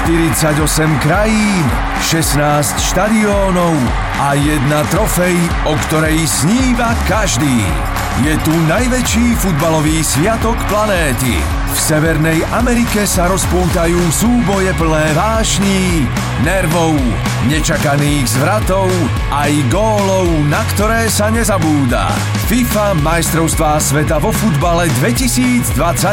48 krajín, 16 štadiónov a jedna trofej, o ktorej sníva každý. Je tu najväčší futbalový sviatok planéty. V Severnej Amerike sa rozpútajú súboje plné vášní, nervov, nečakaných zvratov aj gólov, na ktoré sa nezabúda. FIFA majstrovstvá sveta vo futbale 2026.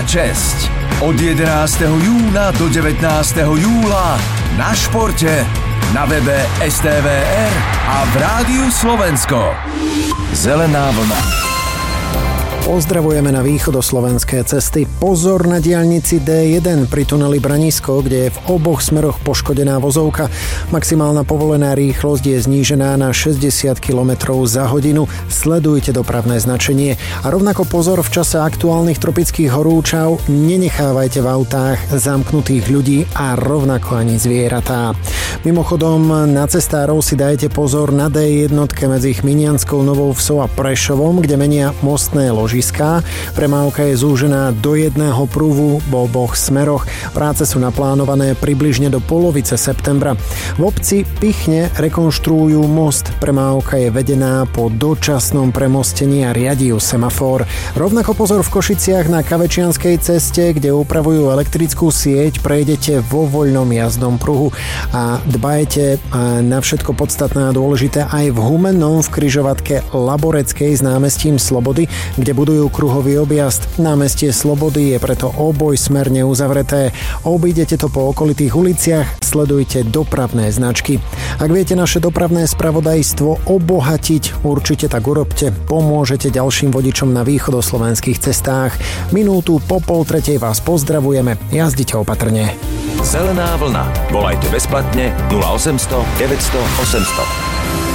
Od 11. júna do 19. júla na Športe, na webe STVR a v Rádiu Slovensko. Zelená vlna. Pozdravujeme na východoslovenské cesty. Pozor na diaľnici D1 pri tuneli Branisko, kde je v oboch smeroch poškodená vozovka. Maximálna povolená rýchlosť je znížená na 60 km za hodinu. Sledujte dopravné značenie. A rovnako pozor v čase aktuálnych tropických horúčav, nenechávajte v autách zamknutých ľudí a rovnako ani zvieratá. Mimochodom, na cestárov si dajte pozor na D1 medzi Chminianskou Novou Vsou a Prešovom, kde menia mostné ložiská. Premávka je zúžená do jedného pruhu v oboch smeroch. Práce sú naplánované približne do polovice septembra. V obci Pichne rekonštruujú most. Premávka je vedená po dočasnom premostení a riadi ju semafor. Rovnako pozor v Košiciach na Kavečianskej ceste, kde upravujú elektrickú sieť, prejdete vo voľnom jazdnom pruhu a dbajte na všetko podstatné a dôležité aj v Humennom v križovatke Laboreckej s námestím Slobody, kde budujú kruhový objazd. Námestie Slobody je preto obojsmerne uzavreté. Obídete to po okolitých uliciach, sledujte dopravné značky. Ak viete naše dopravné spravodajstvo obohatiť, určite tak urobte. Pomôžete ďalším vodičom na východoslovenských cestách. Minútu po 2:30 vás pozdravujeme. Jazdite opatrne. Zelená vlna. Volajte bezplatne 0800 900 800.